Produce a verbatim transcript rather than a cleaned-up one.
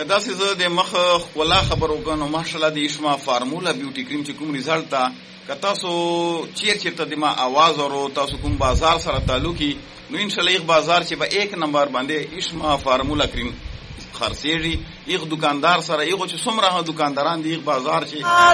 کدا سي زه د مخ خپل خبر وکړم ماشاءالله د اشما فارمولا بیوټي کریم چې کوم ریزلټ تا کتا سو چیر چیرته د ما आवाज اورو تاسو کوم بازار سره تعلقي نو ان شاء الله یک بازار چې به ایک نمبر باندې اشما فارمولا کریم خرڅيږي. یک دکاندار سره یو چې څومره دکانداران دی یک بازار چې